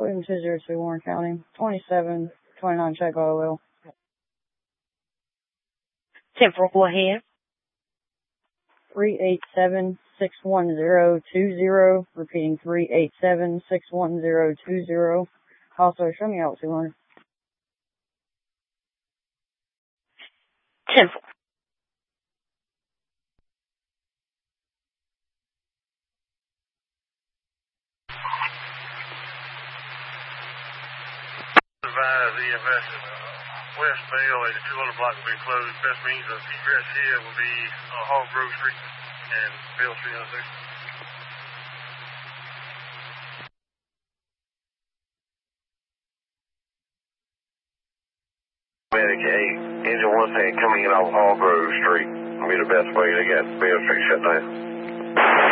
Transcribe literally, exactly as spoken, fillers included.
William two zero two, Warren County, twenty-seven twenty-nine, check O L. ten four, go ahead. three eight seven, six one zero two zero, repeating three eight seven, six one zero two zero. Also, show me out two hundred. ten four. Advise E M S in uh, West Bell, a two hundred block will be closed. Best means of egress here will be uh, Hall Grove Street and Bell Street intersection. Medic eight, engine one thing coming in off Hall Grove Street will be the best way to get Bell Street shut down.